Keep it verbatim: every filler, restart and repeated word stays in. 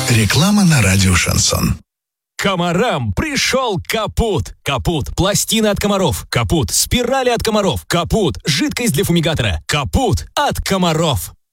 Реклама на радио «Шансон». Комарам пришел Капут. Капут – пластины от комаров. Капут – спирали от комаров. Капут – жидкость для фумигатора. Капут от комаров.